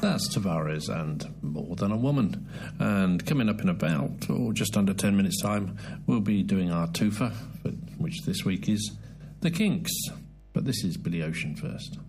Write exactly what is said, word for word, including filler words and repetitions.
That's Tavares and More Than a Woman. And coming up in about, or just under ten minutes' time, we'll be doing our twofer, which this week is The Kinks. But this is Billy Ocean first.